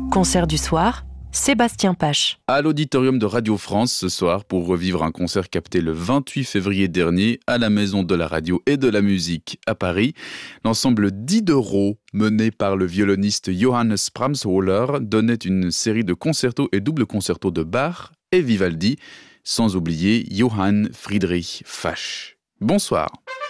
Concert du soir, Sébastien Pache. À l'auditorium de Radio France ce soir pour revivre un concert capté le 28 février dernier à la Maison de la Radio et de la Musique à Paris. L'ensemble Diderot, mené par le violoniste Johannes Pramshohler, donnait une série de concertos et doubles concertos de Bach et Vivaldi, sans oublier Johann Friedrich Fasch. Bonsoir.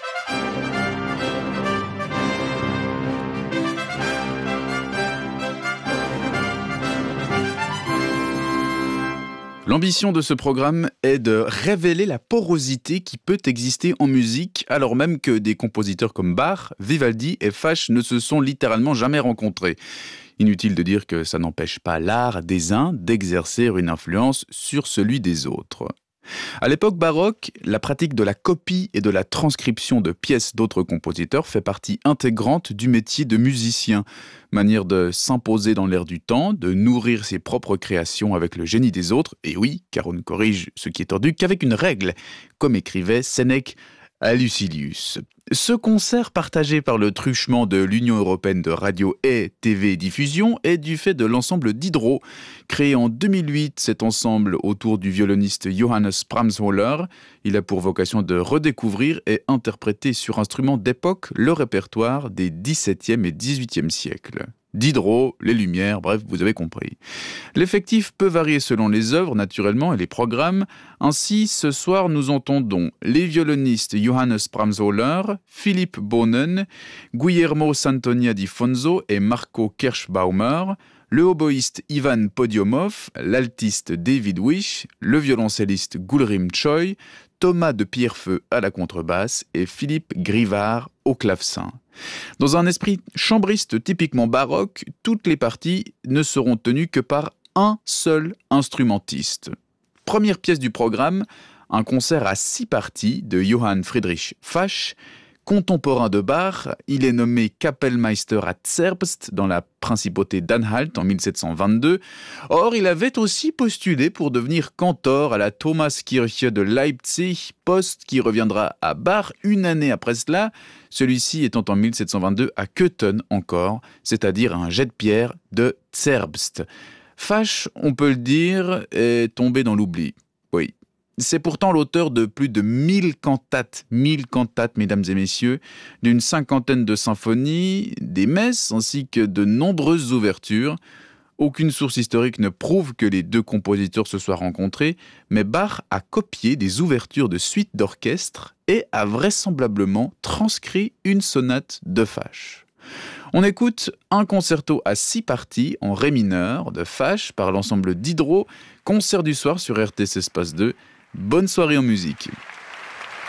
L'ambition de ce programme est de révéler la porosité qui peut exister en musique, alors même que des compositeurs comme Bach, Vivaldi et Fasch ne se sont littéralement jamais rencontrés. Inutile de dire que ça n'empêche pas l'art des uns d'exercer une influence sur celui des autres. À l'époque baroque, la pratique de la copie et de la transcription de pièces d'autres compositeurs fait partie intégrante du métier de musicien. Manière de s'imposer dans l'air du temps, de nourrir ses propres créations avec le génie des autres, et oui, car on ne corrige ce qui est tordu qu'avec une règle, comme écrivait Sénèque à Lucilius. Ce concert partagé par le truchement de l'Union européenne de radio et TV diffusion est du fait de l'ensemble Diderot. Créé en 2008, cet ensemble autour du violoniste Johannes Pramshohler, il a pour vocation de redécouvrir et interpréter sur instruments d'époque le répertoire des XVIIe et XVIIIe siècles. Diderot, les Lumières, bref, vous avez compris. L'effectif peut varier selon les œuvres, naturellement, et les programmes. Ainsi, ce soir, nous entendons les violonistes Johannes Pramshohler, Philippe Bohnen, Guillermo Santonia di Fonzo et Marco Kerschbaumer, le oboïste Ivan Podiomov, l'altiste David Wish, le violoncelliste Gulrim Choi, Thomas de Pierrefeu à la contrebasse et Philippe Grivard au clavecin. Dans un esprit chambriste typiquement baroque, toutes les parties ne seront tenues que par un seul instrumentiste. Première pièce du programme, un concert à 6 parties de Johann Friedrich Fasch. Contemporain de Bach, il est nommé Kapellmeister à Zerbst dans la principauté d'Anhalt en 1722. Or, il avait aussi postulé pour devenir cantor à la Thomaskirche de Leipzig, poste qui reviendra à Bach une année après cela, celui-ci étant en 1722 à Köthen encore, c'est-à-dire un jet de pierre de Zerbst. Fasch, on peut le dire, est tombé dans l'oubli. Oui. C'est pourtant l'auteur de plus de 1000 cantates, mesdames et messieurs, d'une 50aine de symphonies, des messes ainsi que de nombreuses ouvertures. Aucune source historique ne prouve que les deux compositeurs se soient rencontrés, mais Bach a copié des ouvertures de suites d'orchestre et a vraisemblablement transcrit une sonate de Fasch. On écoute un concerto à 6 parties en ré mineur de Fasch par l'ensemble Diderot, concert du soir sur RTS Espace 2. Bonne soirée en musique.